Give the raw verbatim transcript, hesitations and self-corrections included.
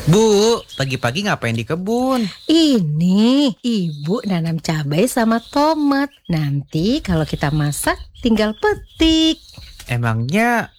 Bu, pagi-pagi ngapain di kebun? Ini ibu nanam cabai sama tomat. Nanti kalau kita masak tinggal petik. Emangnya